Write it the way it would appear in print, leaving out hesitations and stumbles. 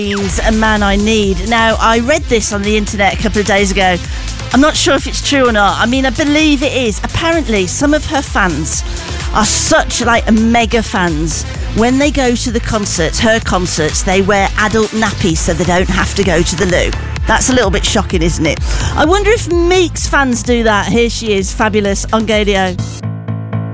A Man I Need. Now, I read this on the internet a couple of days ago. I'm not sure if it's true or not. I mean, I believe it is. Apparently, some of her fans are such mega fans. When they go to the concerts, her concerts, they wear adult nappies so they don't have to go to the loo. That's a little bit shocking, isn't it? I wonder if Meek's fans do that. Here she is, Fabulous on Gadio.